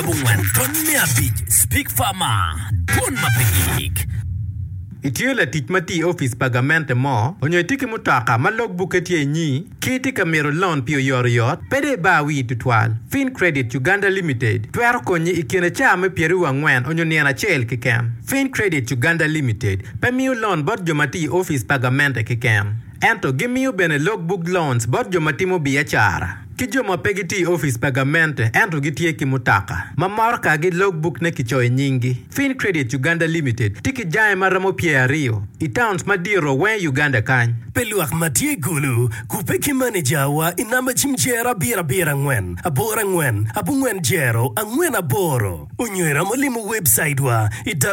Bungwan ton me abich speak farmer bon mapigik. Itiola tich mati office pagamente mo onyo tiki mutaka ma logbook etie nyi kiti kamero loan pio yot pede ba wi tutwal Fin Credit Uganda Limited twero konyi ikene chame pieru wangwen onyo niana chel kikem Fin Credit Uganda Limited pemiu loan bot jomati office pagamente kikem ento gimiu bene logbook loans bot jomatimo biashara Kijomo pegiti office pagamente ento gitie kimutaka. Mamorka gi logbook ne kichoe nyingi. Fin Credit Uganda Limited tiki jae maramo Rio. Itowns madiro wen Uganda kany. Peluak matie gulu kupeki manager wa inama chimjera bira ngwen. Abora ngwen, abu ngwen jero, angwen aboro. Unywera molimu website wa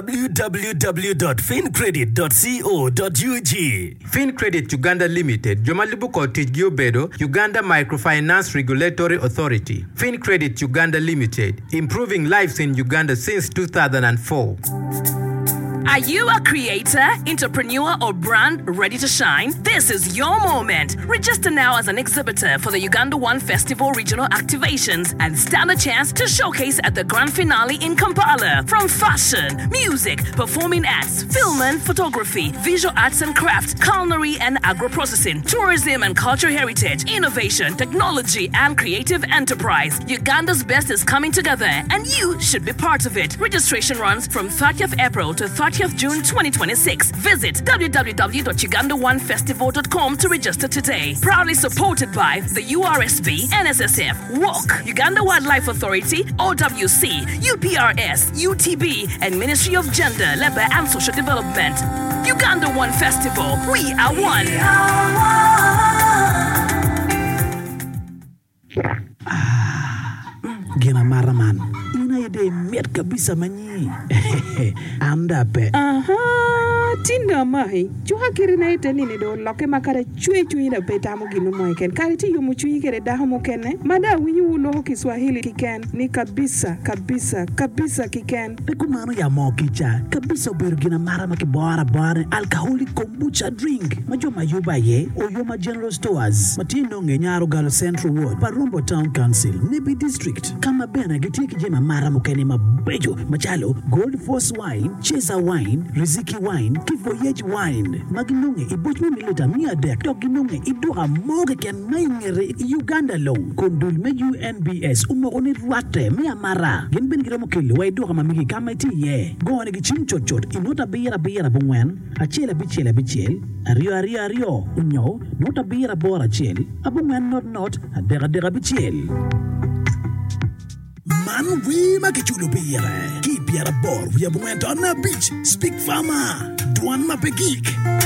www.fincredit.co.ug. Fin Credit Uganda Limited jomalibu ko tijgio bedo Uganda Microfinance Regulatory Authority. Fin Credit Uganda Limited, improving lives in Uganda since 2004. Are you a creator, entrepreneur, or brand ready to shine? This is your moment. Register now as an exhibitor for the Uganda One Festival regional activations and stand a chance to showcase at the grand finale in Kampala. From fashion, music, performing arts, film and photography, visual arts and crafts, culinary and agro-processing, tourism and cultural heritage, innovation, technology, and creative enterprise. Uganda's best is coming together, and you should be part of it. Registration runs from 30th April to 30th June 2026. Visit www.ugandaonefestival.com to register today. Proudly supported by the URSB, NSSF, WOC, Uganda Wildlife Authority, OWC, UPRS, UTB, and Ministry of Gender, Labor and Social Development. Uganda One Festival. We are one. Gina maraman. Ide met kabisa manyi. Anda pe. Tinda mai. Chuha kirina ite nini do loke makare chue na beta mo ginu mo ken. Kariti yumu chui kere daha mo kene. Mada winyu ulo Kiswahili kiken. Ni kabisa kiken. Pekumano ya mo kicha. Kabisa bergina marama ki bora alcoholic kombucha drink. Majo mayuba ye. Oyoma General Stores. Matino ngenyaro Galo Central Ward. Parumbo Town Council. Nibi District. Kama bena gitiki jema marama kene mabejo. Machalo Gold Force Wine. Cheza Wine. Riziki Wine. Kivoyage Wine. Maginunge ibuchmu milita mia dek. Toginunge iduha moge ken maingere Uganda low. Kondul me UNBS. Umogoni ruate mea mara. Gen ben giramo kili wa iduha mamigi kama iti ye. Go ane gichim chot. Inota bira bungwen. Achela bichel. Ario. Unyo. Nota bira bora chel. Abungwen not. Adera bichel. Man, we make it you beer. Keep your board. We have went on a beach. Speak farmer. Duan mapegik.